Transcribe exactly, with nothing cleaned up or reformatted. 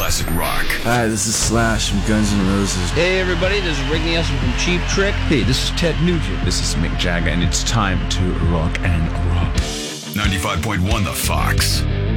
classic rock. Hi, this is Slash from Guns N' Roses. Hey everybody, this is Rick Nielsen from Cheap Trick. Hey, this is Ted Nugent. This is Mick Jagger, and it's time to rock and roll. ninety-five point one The Fox.